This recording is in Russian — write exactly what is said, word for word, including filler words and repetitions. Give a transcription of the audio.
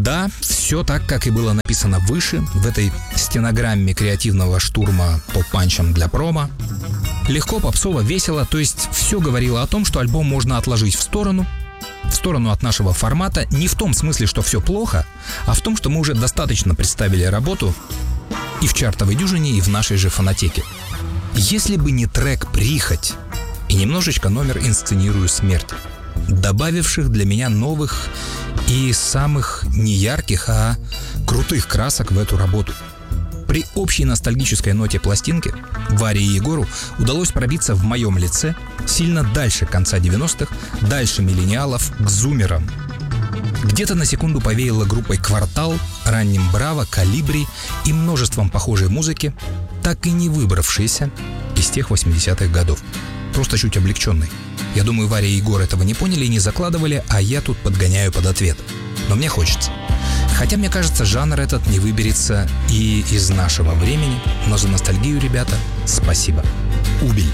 Да, все так, как и было написано выше, в этой стенограмме креативного штурма поп-панчем для промо. Легко, попсово, весело, то есть все говорило о том, что альбом можно отложить в сторону, в сторону от нашего формата, не в том смысле, что все плохо, а в том, что мы уже достаточно представили работу и в чартовой дюжине, и в нашей же фонотеке. Если бы не трек «Прихоть» и немножечко номер «Инсценирую смерть», добавивших для меня новых и самых не ярких, а крутых красок в эту работу. При общей ностальгической ноте пластинки Варе и Егору удалось пробиться в моем лице сильно дальше конца девяностых, дальше миллениалов, к зумерам. Где-то на секунду повеяло группой «Квартал», ранним «Браво», «Калибри» и множеством похожей музыки, так и не выбравшейся из тех восьмидесятых годов. Просто чуть облегченный. Я думаю, Варя и Егор этого не поняли и не закладывали, а я тут подгоняю под ответ. Но мне хочется. Хотя, мне кажется, жанр этот не выберется и из нашего времени, но за ностальгию, ребята, спасибо. Убель.